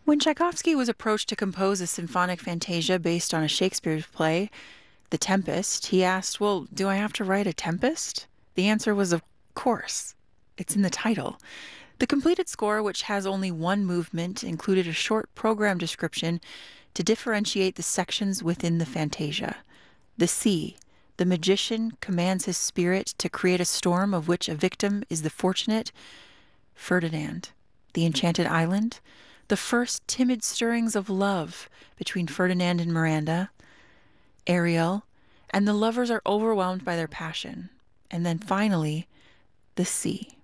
When Tchaikovsky was approached to compose a symphonic fantasia based on a Shakespeare play, The Tempest, he asked, "Well, do I have to write a tempest?" The answer was, of course. It's in the title. The completed score, which has only one movement, included a short program description to differentiate the sections within the fantasia. The sea. The magician commands his spirit to create a storm of which a victim is the fortunate Ferdinand. The enchanted island. The first timid stirrings of love between Ferdinand and Miranda. Ariel. And the lovers are overwhelmed by their passion. And then finally, the sea.